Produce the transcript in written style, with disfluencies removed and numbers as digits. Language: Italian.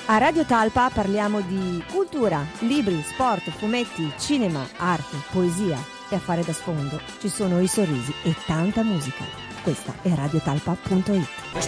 A Radio Talpa parliamo di cultura, libri, sport, fumetti, cinema, arte, poesia e a fare da sfondo ci sono i sorrisi e tanta musica. Questa è radiotalpa.it.